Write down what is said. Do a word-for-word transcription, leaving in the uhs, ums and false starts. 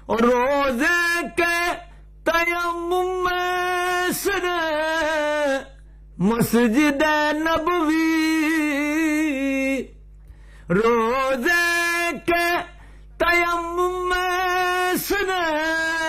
और रोजे के तयम्मुम में सर मस्जिद नबवी रोजे